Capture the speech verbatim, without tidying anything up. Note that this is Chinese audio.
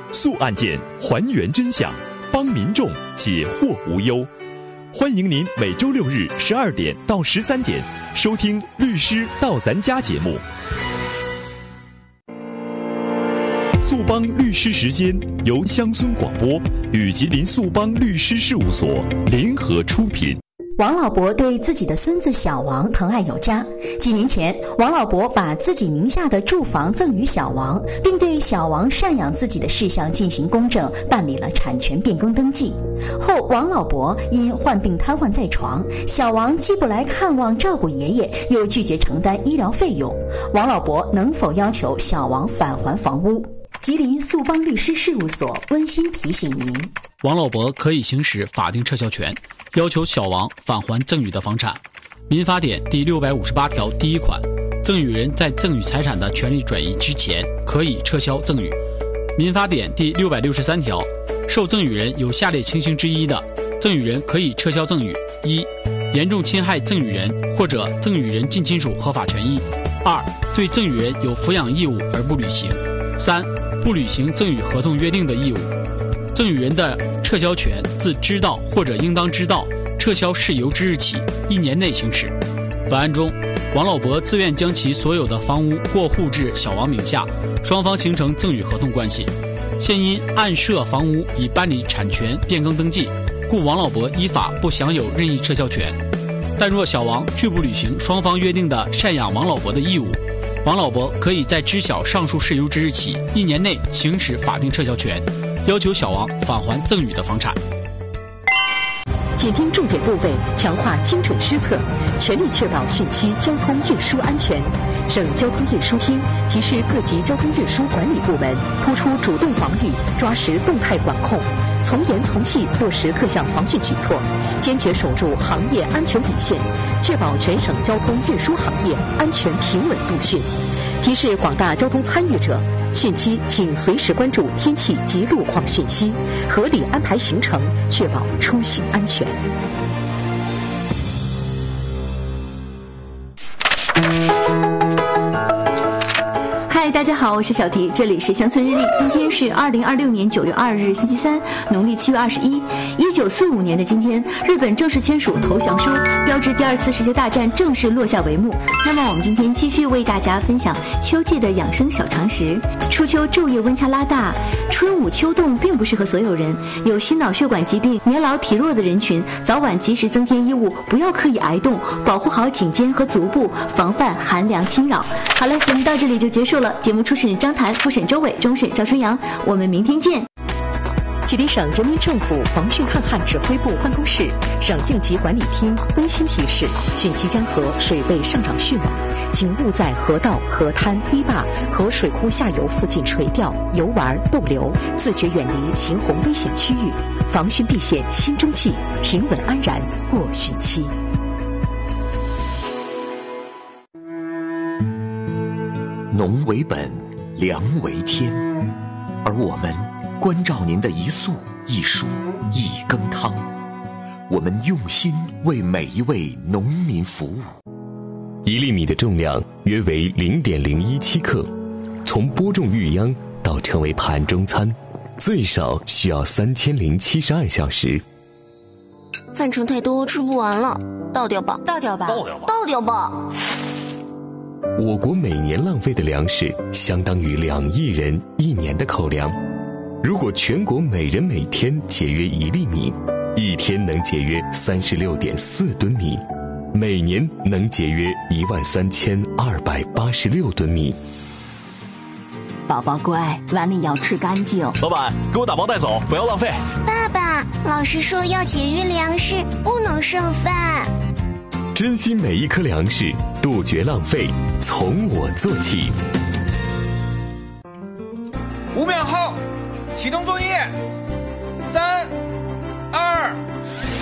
诉案件，还原真相，帮民众解惑无忧。欢迎您每周六日十二点到十三点收听《律师到咱家》节目。速帮律师时间由乡村广播与吉林速帮律师事务所联合出品。 王老伯对自己的孙子小王疼爱有加。几年前，王老伯把自己名下的住房赠与小王，并对小王赡养自己的事项进行公证，办理了产权变更登记。后，王老伯因患病瘫痪在床，小王既不来看望照顾爷爷，又拒绝承担医疗费用。王老伯能否要求小王返还房屋？吉林速帮律师事务所温馨提醒您： 王老伯可以行使法定撤销权，要求小王返还赠与的房产。民法典第六百五十八条第一款，赠与人在赠与财产的权利转移之前，可以撤销赠与。民法典第六百六十三条，受赠与人有下列情形之一的，赠与人可以撤销赠与：一、严重侵害赠与人或者赠与人近亲属合法权益；二、对赠与人有抚养义务而不履行；三、不履行赠与合同约定的义务。赠与人的撤销权自知道或者应当知道撤销事由之日起一年内行使。本案中，王老伯自愿将其所有的房屋过户至小王名下，双方形成赠与合同关系。现因案涉房屋已办理产权变更登记，故王老伯依法不享有任意撤销权。但若小王拒不履行双方约定的赡养王老伯的义务，王老伯可以在知晓上述事由之日起一年内行使法定撤销权，要求小王返还赠与的房产。 紧盯重点部位，强化精准施策，全力确保汛期交通运输安全。省交通运输厅提示各级交通运输管理部门，突出主动防御，抓实动态管控，从严从细落实各项防汛举措，坚决守住行业安全底线，确保全省交通运输行业安全平稳度汛。提示广大交通参与者，汛期请随时关注天气及路况讯息，合理安排行程，确保出行安全。 嗨，大家好，我是小迪，这里是乡村日历。今天是二零二六年九月二日，星期三，农历七月二十一。一九四五年的今天，日本正式签署投降书，标志第二次世界大战正式落下帷幕。那么我们今天继续为大家分享秋季的养生小常识。初秋昼夜温差拉大，春捂秋冻并不适合所有人。有心脑血管疾病、年老体弱的人群，早晚及时增添衣物，不要刻意挨冻，保护好颈肩和足部，防范寒凉侵扰。好了，节目到这里就结束了。节目初审张谭，复审周伟，终审赵春阳。我们明天见。 吉林省人民政府防汛抗旱指挥部办公室、省应急管理厅温馨提示：汛期江河水位上涨迅猛，请勿在河道、河滩、堤坝和水库下游附近垂钓、游玩、逗留，自觉远离行洪危险区域，防汛避险新争气，平稳安然过汛期。 农为本，粮为天，而我们关照您的一粟一黍一羹汤，我们用心为每一位农民服务。 一粒米的重量约为 零点零一七克，从播种育秧到成为盘中餐，最少需要三千零七十二小时。 饭盛太多，吃不完了，倒掉吧， 倒掉吧， 倒掉吧，倒掉吧。 我国每年浪费的粮食相当于两亿人一年的口粮。如果全国每人每天节约一粒米，一天能节约三十六点四吨米，每年能节约一万三千二百八十六吨米。 宝宝乖，碗里要吃干净。 老板，给我打包带走，不要浪费。 爸爸，老师说要节约粮食，不能剩饭。 珍惜每一颗粮食，杜绝浪费，从我做起。 五秒后启动作业，三、二、